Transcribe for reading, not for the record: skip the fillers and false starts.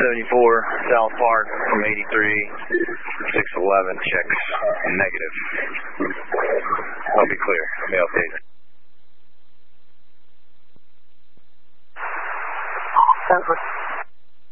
74 South Park from 83, 611 checks negative. I'll be clear. Mail taser. 10-4.